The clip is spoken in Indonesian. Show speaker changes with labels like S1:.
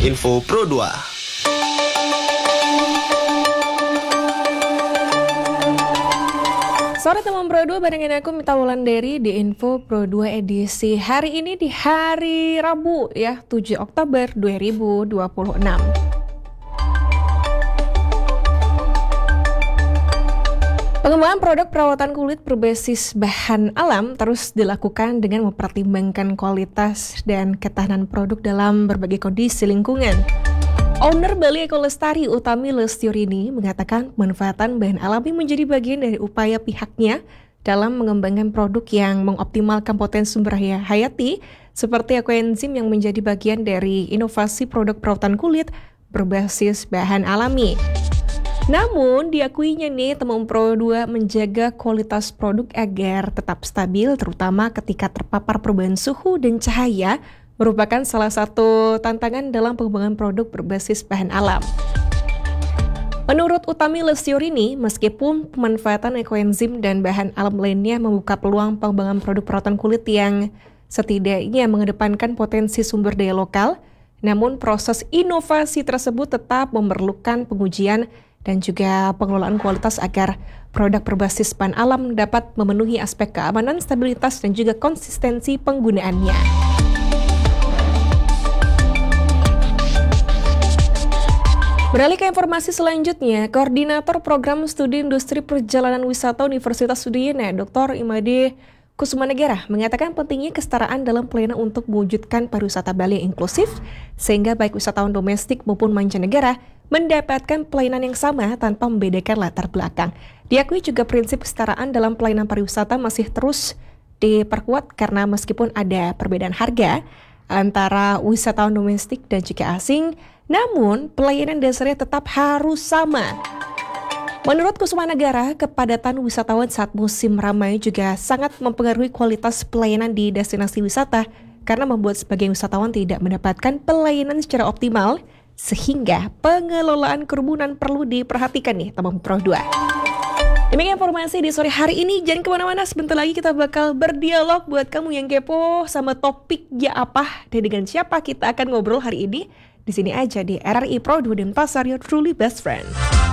S1: Info Pro 2.
S2: Sore teman Pro 2, barengin aku Mita Wulandari di Info Pro 2 edisi hari ini di hari Rabu ya, 7 Oktober 2026. Pengembangan produk perawatan kulit berbasis bahan alam terus dilakukan dengan mempertimbangkan kualitas dan ketahanan produk dalam berbagai kondisi lingkungan. Owner Bali Eko Lestari Utami Lestiorini mengatakan pemanfaatan bahan alami menjadi bagian dari upaya pihaknya dalam mengembangkan produk yang mengoptimalkan potensi sumber hayati seperti ekoenzim yang menjadi bagian dari inovasi produk perawatan kulit berbasis bahan alami. Namun diakuinya nih teman Pro 2 menjaga kualitas produk agar tetap stabil terutama ketika terpapar perubahan suhu dan cahaya merupakan salah satu tantangan dalam pengembangan produk berbasis bahan alam. Menurut Utami Lestiorini, meskipun pemanfaatan ekoenzim dan bahan alam lainnya membuka peluang pengembangan produk perawatan kulit yang setidaknya mengedepankan potensi sumber daya lokal, namun proses inovasi tersebut tetap memerlukan pengujian dan juga pengelolaan kualitas agar produk berbasis bahan alam dapat memenuhi aspek keamanan, stabilitas, dan juga konsistensi penggunaannya. Beralih ke informasi selanjutnya, Koordinator Program Studi Industri Perjalanan Wisata Universitas Udayana, Dr. Imade Kussumanegara, mengatakan pentingnya kesetaraan dalam pelayanan untuk mewujudkan pariwisata Bali yang inklusif, sehingga baik wisatawan domestik maupun mancanegara mendapatkan pelayanan yang sama tanpa membedakan latar belakang. Diakui juga prinsip kesetaraan dalam pelayanan pariwisata masih terus diperkuat karena meskipun ada perbedaan harga antara wisatawan domestik dan juga asing, namun pelayanan dasarnya tetap harus sama. Menurut Kussumanegara, kepadatan wisatawan saat musim ramai juga sangat mempengaruhi kualitas pelayanan di destinasi wisata karena membuat sebagian wisatawan tidak mendapatkan pelayanan secara optimal, sehingga pengelolaan kerumunan perlu diperhatikan nih teman Pro 2. Demikian informasi di sore hari ini. Jangan kemana-mana, sebentar lagi kita bakal berdialog buat kamu yang kepo sama topiknya apa dan dengan siapa kita akan ngobrol hari ini. Di sini aja di RRI Pro 2 Denpasar, your truly best friend.